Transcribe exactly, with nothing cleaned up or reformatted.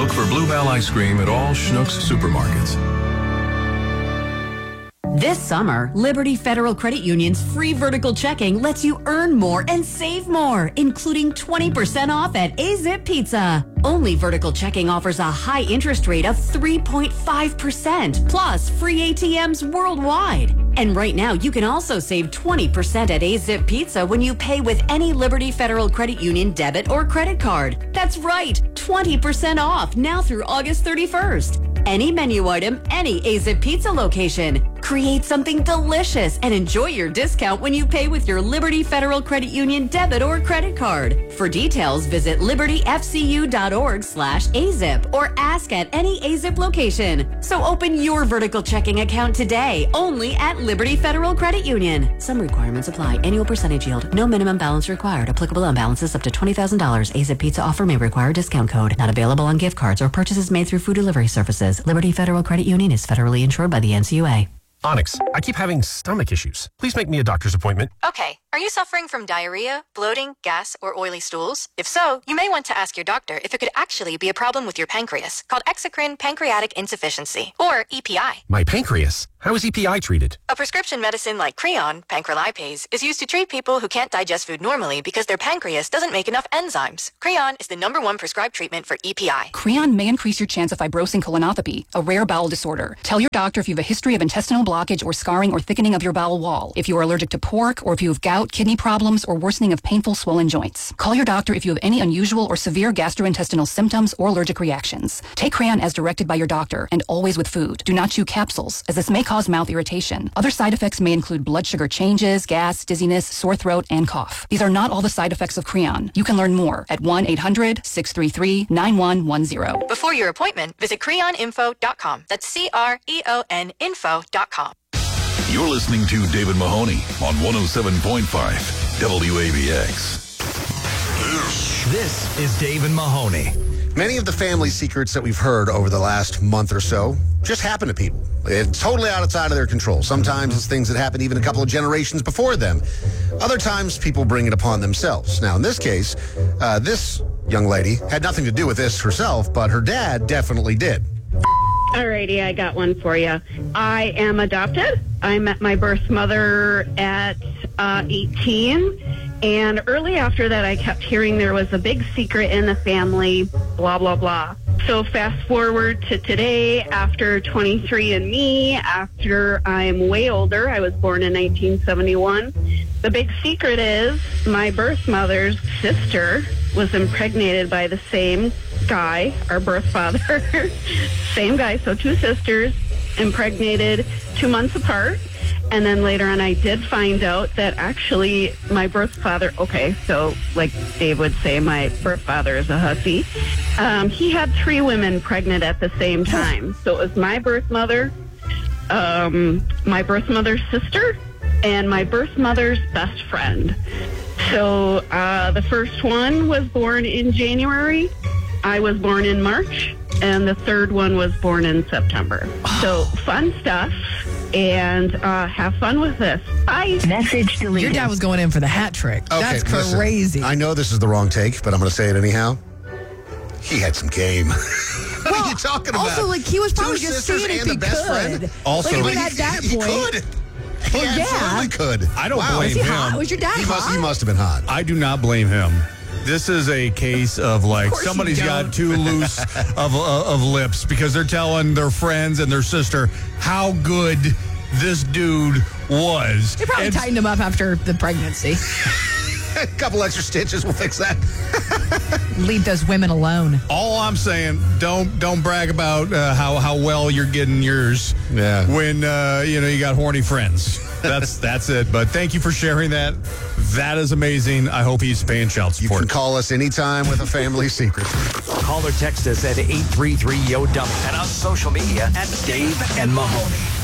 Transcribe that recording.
Look for Bluebell ice cream at all Schnucks supermarkets. This summer, Liberty Federal Credit Union's free vertical checking lets you earn more and save more, including twenty percent off at A-Zip Pizza. Only vertical checking offers a high interest rate of three point five percent, plus free A T Ms worldwide. And right now, you can also save twenty percent at A-Zip Pizza when you pay with any Liberty Federal Credit Union debit or credit card. That's right, twenty percent off now through August thirty-first. Any menu item, any A-Zip Pizza location. Create something delicious and enjoy your discount when you pay with your Liberty Federal Credit Union debit or credit card. For details, visit libertyfcu.org slash AZIP or ask at any A-Zip location. So open your vertical checking account today, only at Liberty Federal Credit Union. Some requirements apply. Annual percentage yield. No minimum balance required. Applicable on balances up to twenty thousand dollars. A-Zip Pizza offer may require discount code. Not available on gift cards or purchases made through food delivery services. Liberty Federal Credit Union is federally insured by the N C U A. Onyx, I keep having stomach issues. Please make me a doctor's appointment. Okay. Are you suffering from diarrhea, bloating, gas, or oily stools? If so, you may want to ask your doctor if it could actually be a problem with your pancreas, called exocrine pancreatic insufficiency, or E P I. My pancreas? How is E P I treated? A prescription medicine like Creon, pancrelipase, is used to treat people who can't digest food normally because their pancreas doesn't make enough enzymes. Creon is the number one prescribed treatment for E P I. Creon may increase your chance of fibrosing colonopathy, a rare bowel disorder. Tell your doctor if you have a history of intestinal blockage or scarring or thickening of your bowel wall, if you are allergic to pork, or if you have gout, kidney problems, or worsening of painful swollen joints. Call your doctor if you have any unusual or severe gastrointestinal symptoms or allergic reactions. Take Creon as directed by your doctor, and always with food. Do not chew capsules, as this may cause mouth irritation. Other side effects may include blood sugar changes, gas, dizziness, sore throat, and cough. These are not all the side effects of Creon. You can learn more at one eight hundred, six three three, nine one one zero. Before your appointment, visit creon info dot com. That's C R E O N info dot com. You're listening to David Mahoney on one oh seven point five W A B X. This is David Mahoney. Many of the family secrets that we've heard over the last month or so just happen to people. It's totally outside of their control. Sometimes it's things that happened even a couple of generations before them. Other times people bring it upon themselves. Now, in this case, uh, this young lady had nothing to do with this herself, but her dad definitely did. Alrighty, I got one for you. I am adopted. I met my birth mother at uh, eighteen, and early after that I kept hearing there was a big secret in the family, blah, blah, blah. So fast forward to today, after twenty-three and me, after I'm way older, I was born in nineteen seventy-one. The big secret is my birth mother's sister was impregnated by the same guy, our birth father. Same guy, so two sisters, impregnated two months apart. And then later on, I did find out that actually my birth father, okay, so like Dave would say, my birth father is a hussy. Um, he had three women pregnant at the same time. So it was my birth mother, um, my birth mother's sister, and my birth mother's best friend. So uh, the first one was born in January. I was born in March, and the third one was born in September. So fun stuff, and uh, have fun with this. Bye. Message deleted. Your dad was going in for the hat trick. Okay, That's listen, crazy. I know this is the wrong take, but I'm going to say it anyhow. He had some game. What well, are you talking about? Also, like, he was probably Two just sisters seeing if and he the best could. friend. Also, like, he, at that he, point, he could. He well, absolutely yeah. could. I don't wow. blame was he him. hot? Was your dad He hot? must, he must have been hot. I do not blame him. This is a case of like Of somebody's you got don't. too loose of uh, of lips because they're telling their friends and their sister how good this dude was. They probably And- tightened him up after the pregnancy. A couple extra stitches will fix that. Leave those women alone. All I'm saying, don't don't brag about uh, how how well you're getting yours. Yeah. When uh, you know you got horny friends. That's that's it. But thank you for sharing that. That is amazing. I hope he's paying child You support. can call us anytime with a family secret. Call or text us at eight three three Y O W and on social media at Dave and Mahoney.